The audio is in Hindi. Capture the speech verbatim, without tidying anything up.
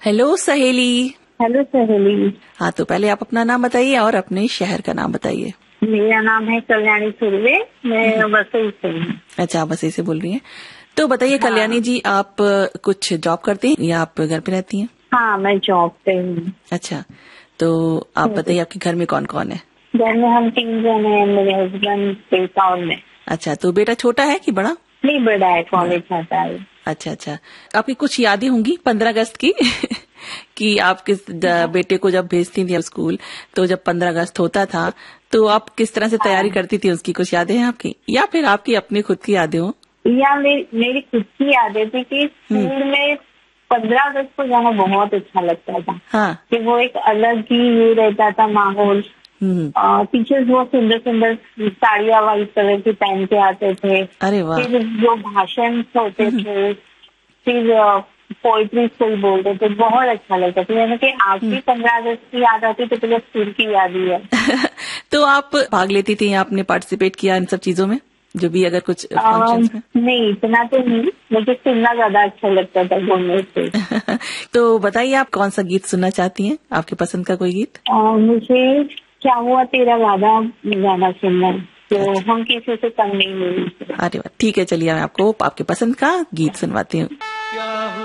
हेलो सहेली। हेलो सहेली। हाँ, तो पहले आप अपना नाम बताइए और अपने शहर का नाम बताइए। मेरा नाम है कल्याणी सुर्वे, मैं वसई से हूँ। अच्छा, आप वसई से बोल रही हैं। तो बताइए हाँ। कल्याणी जी, आप कुछ जॉब करती हैं या आप घर पे रहती हैं? हाँ, मैं जॉब पे हूँ। अच्छा, तो आप बताइए आपके घर में कौन कौन है? घर में हम तीन जन हैं, मेरे हस्बैंड, बेटा और मैं। अच्छा, तो बेटा छोटा है कि बड़ा? नहीं, बड़ा है, कॉलेज जाता है। अच्छा अच्छा, आपकी कुछ यादें होंगी पंद्रह अगस्त की कि आप किस बेटे को जब भेजती थी स्कूल, तो जब पंद्रह अगस्त होता था तो आप किस तरह से तैयारी करती थी, उसकी कुछ यादें हैं आपकी, या फिर आपकी अपनी खुद की यादें हो? या मेरी मेरी खुद की यादें थी कि स्कूल में पंद्रह अगस्त को जाना बहुत अच्छा लगता था। हाँ, कि वो एक अलग ही ये रहता था माहौल। टीचर्स बहुत सुंदर सुंदर साड़ियाँ व्हाइट कलर की पहन के आते थे। अरे वाह। फिर जो भाषण होते थे, फिर पोइट्री कोई बोलते थे, बहुत अच्छा लगता था। यानी कि आज भी पंद्रह अगस्त की याद आती तो पहले स्कूल की याद ही है। तो आप भाग लेती थी, आपने पार्टिसिपेट किया इन सब चीजों में, जो भी अगर कुछ फंक्शंस में? नहीं, इतना तो नहीं, मुझे सुनना ज्यादा अच्छा लगता था बोलने से। तो बताइए आप कौन सा गीत सुनना चाहती हैं, आपके पसंद का कोई गीत? आ, मुझे क्या हुआ तेरा वादा गाना सुनना है, तो अच्छा। हम किसी से कम नहीं मिले। अरे वाह, ठीक है, चलिए मैं आपको आपके पसंद का गीत सुनवाती हूँ।